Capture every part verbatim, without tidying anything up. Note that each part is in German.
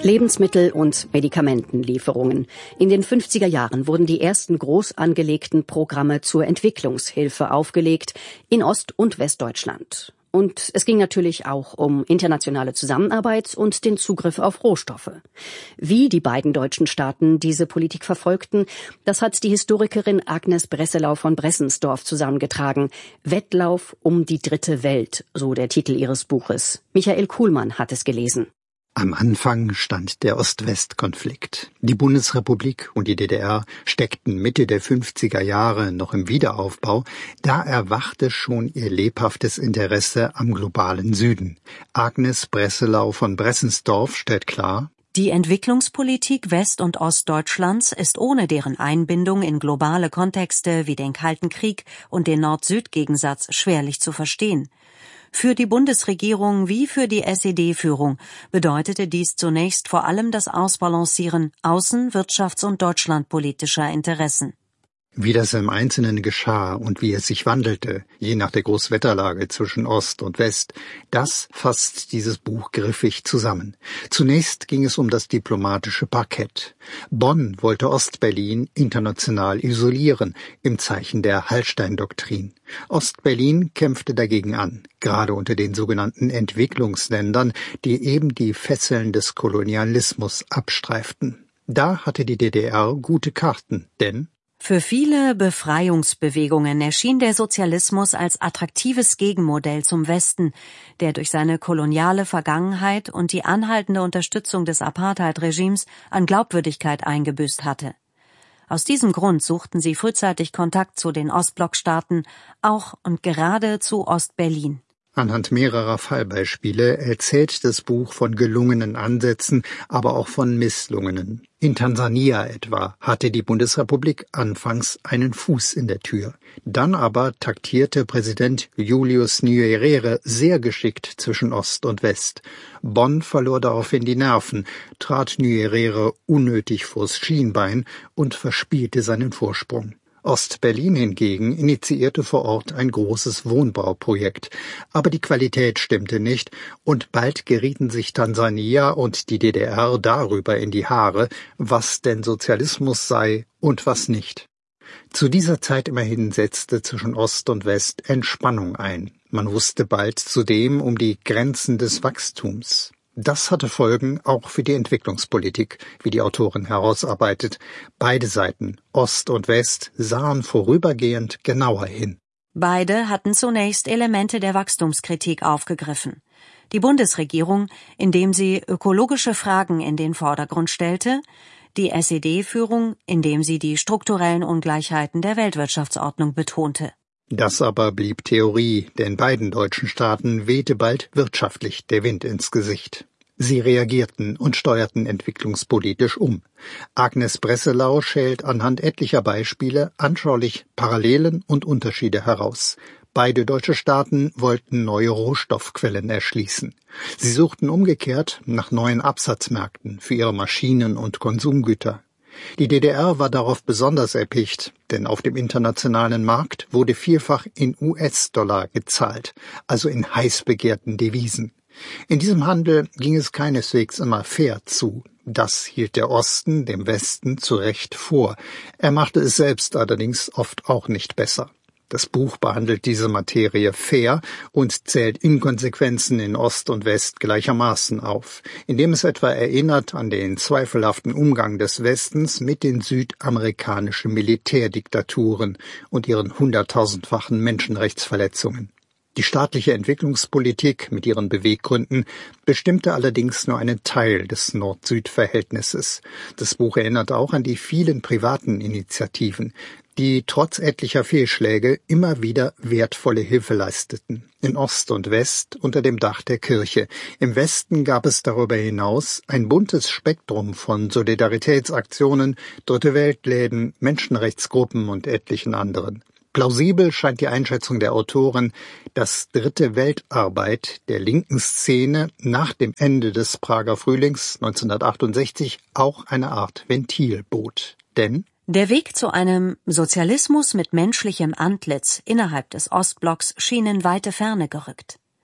Lebensmittel- und Medikamentenlieferungen. In den fünfziger Jahren wurden die ersten groß angelegten Programme zur Entwicklungshilfe aufgelegt in Ost- und Westdeutschland. Und es ging natürlich auch um internationale Zusammenarbeit und den Zugriff auf Rohstoffe. Wie die beiden deutschen Staaten diese Politik verfolgten, das hat die Historikerin Agnes Bresselau von Bressensdorf zusammengetragen. Wettlauf um die dritte Welt, so der Titel ihres Buches. Michael Kuhlmann hat es gelesen. Am Anfang stand der Ost-West-Konflikt. Die Bundesrepublik und die D D R steckten Mitte der fünfziger Jahre noch im Wiederaufbau. Da erwachte schon ihr lebhaftes Interesse am globalen Süden. Agnes Bresselau von Bressensdorf stellt klar: Die Entwicklungspolitik West- und Ostdeutschlands ist ohne deren Einbindung in globale Kontexte wie den Kalten Krieg und den Nord-Süd-Gegensatz schwerlich zu verstehen. Für die Bundesregierung wie für die S E D-Führung bedeutete dies zunächst vor allem das Ausbalancieren außen-, wirtschafts- und deutschlandpolitischer Interessen. Wie das im Einzelnen geschah und wie es sich wandelte, je nach der Großwetterlage zwischen Ost und West, das fasst dieses Buch griffig zusammen. Zunächst ging es um das diplomatische Parkett. Bonn wollte Ostberlin international isolieren, im Zeichen der Hallstein-Doktrin. Ostberlin kämpfte dagegen an, gerade unter den sogenannten Entwicklungsländern, die eben die Fesseln des Kolonialismus abstreiften. Da hatte die D D R gute Karten, denn für viele Befreiungsbewegungen erschien der Sozialismus als attraktives Gegenmodell zum Westen, der durch seine koloniale Vergangenheit und die anhaltende Unterstützung des Apartheid-Regimes an Glaubwürdigkeit eingebüßt hatte. Aus diesem Grund suchten sie frühzeitig Kontakt zu den Ostblockstaaten, auch und gerade zu Ostberlin. Anhand mehrerer Fallbeispiele erzählt das Buch von gelungenen Ansätzen, aber auch von Misslungenen. In Tansania etwa hatte die Bundesrepublik anfangs einen Fuß in der Tür. Dann aber taktierte Präsident Julius Nyerere sehr geschickt zwischen Ost und West. Bonn verlor daraufhin die Nerven, trat Nyerere unnötig vors Schienbein und verspielte seinen Vorsprung. Ostberlin hingegen initiierte vor Ort ein großes Wohnbauprojekt, aber die Qualität stimmte nicht und bald gerieten sich Tansania und die D D R darüber in die Haare, was denn Sozialismus sei und was nicht. Zu dieser Zeit immerhin setzte zwischen Ost und West Entspannung ein. Man wusste bald zudem um die Grenzen des Wachstums. Das hatte Folgen auch für die Entwicklungspolitik, wie die Autorin herausarbeitet. Beide Seiten, Ost und West, sahen vorübergehend genauer hin. Beide hatten zunächst Elemente der Wachstumskritik aufgegriffen. Die Bundesregierung, indem sie ökologische Fragen in den Vordergrund stellte, die S E D-Führung, indem sie die strukturellen Ungleichheiten der Weltwirtschaftsordnung betonte. Das aber blieb Theorie, denn beiden deutschen Staaten wehte bald wirtschaftlich der Wind ins Gesicht. Sie reagierten und steuerten entwicklungspolitisch um. Agnes Bresselau schält anhand etlicher Beispiele anschaulich Parallelen und Unterschiede heraus. Beide deutsche Staaten wollten neue Rohstoffquellen erschließen. Sie suchten umgekehrt nach neuen Absatzmärkten für ihre Maschinen und Konsumgüter. Die D D R war darauf besonders erpicht, denn auf dem internationalen Markt wurde vielfach in U S-Dollar gezahlt, also in heiß begehrten Devisen. In diesem Handel ging es keineswegs immer fair zu. Das hielt der Osten dem Westen zu Recht vor. Er machte es selbst allerdings oft auch nicht besser. Das Buch behandelt diese Materie fair und zählt Inkonsequenzen in Ost und West gleichermaßen auf, indem es etwa erinnert an den zweifelhaften Umgang des Westens mit den südamerikanischen Militärdiktaturen und ihren hunderttausendfachen Menschenrechtsverletzungen. Die staatliche Entwicklungspolitik mit ihren Beweggründen bestimmte allerdings nur einen Teil des Nord-Süd-Verhältnisses. Das Buch erinnert auch an die vielen privaten Initiativen, die trotz etlicher Fehlschläge immer wieder wertvolle Hilfe leisteten. In Ost und West unter dem Dach der Kirche. Im Westen gab es darüber hinaus ein buntes Spektrum von Solidaritätsaktionen, Dritte-Welt-Läden, Menschenrechtsgruppen und etlichen anderen. Plausibel scheint die Einschätzung der Autorin, dass Dritte Weltarbeit der linken Szene nach dem Ende des Prager Frühlings neunzehnhundertachtundsechzig auch eine Art Ventil bot. Denn der Weg zu einem Sozialismus mit menschlichem Antlitz innerhalb des Ostblocks schien in weite Ferne gerückt.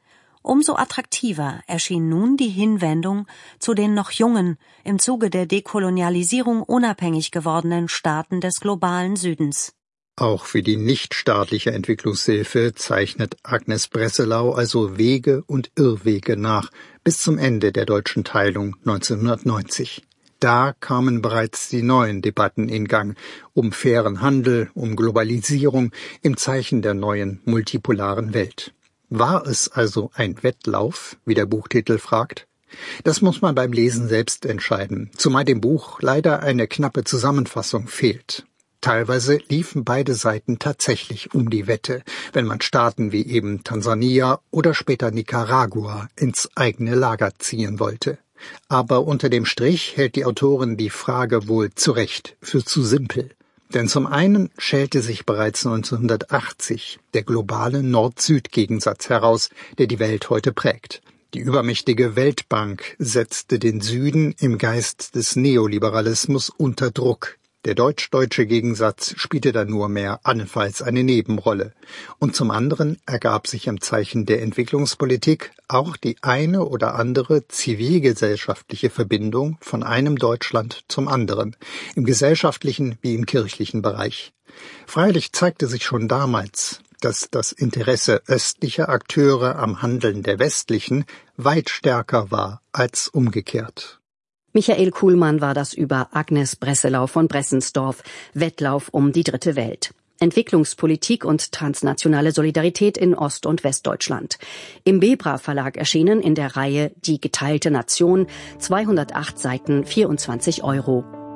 Umso attraktiver erschien nun die Hinwendung zu den noch jungen, im Zuge der Dekolonialisierung unabhängig gewordenen Staaten des globalen Südens. Auch für die nichtstaatliche Entwicklungshilfe zeichnet Agnes Bresselau also Wege und Irrwege nach bis zum Ende der deutschen Teilung neunzehnhundertneunzig. Da kamen bereits die neuen Debatten in Gang, um fairen Handel, um Globalisierung im Zeichen der neuen multipolaren Welt. War es also ein Wettlauf, wie der Buchtitel fragt? Das muss man beim Lesen selbst entscheiden, zumal dem Buch leider eine knappe Zusammenfassung fehlt. Teilweise liefen beide Seiten tatsächlich um die Wette, wenn man Staaten wie eben Tansania oder später Nicaragua ins eigene Lager ziehen wollte. Aber unter dem Strich hält die Autorin die Frage wohl zu Recht für zu simpel. Denn zum einen schälte sich bereits neunzehnhundertachtzig der globale Nord-Süd-Gegensatz heraus, der die Welt heute prägt. Die übermächtige Weltbank setzte den Süden im Geist des Neoliberalismus unter Druck. Der deutsch-deutsche Gegensatz spielte da nur mehr allenfalls eine Nebenrolle. Und zum anderen ergab sich im Zeichen der Entwicklungspolitik auch die eine oder andere zivilgesellschaftliche Verbindung von einem Deutschland zum anderen, im gesellschaftlichen wie im kirchlichen Bereich. Freilich zeigte sich schon damals, dass das Interesse östlicher Akteure am Handeln der westlichen weit stärker war als umgekehrt. Michael Kuhlmann war das über Agnes Bresselau von Bressensdorf, Wettlauf um die dritte Welt. Entwicklungspolitik und transnationale Solidarität in Ost- und Westdeutschland. Im Bebra Verlag erschienen in der Reihe Die geteilte Nation, zweihundertacht Seiten, vierundzwanzig Euro.